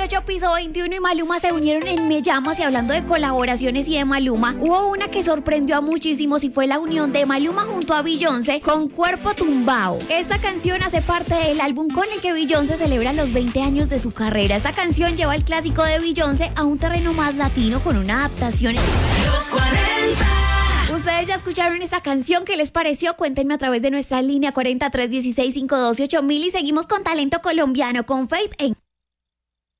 18 Piso 21 y Maluma se unieron en Me Llamas, y hablando de colaboraciones y de Maluma, hubo una que sorprendió a muchísimos y fue la unión de Maluma junto a Beyoncé con Cuerpo Tumbao. Esta canción hace parte del álbum con el que Beyoncé celebra los 20 años de su carrera. Esta canción lleva el clásico de Beyoncé a un terreno más latino con una adaptación. Los 40. Ustedes ya escucharon esta canción, ¿qué les pareció? Cuéntenme a través de nuestra línea 4316528000 y seguimos con talento colombiano con Faith en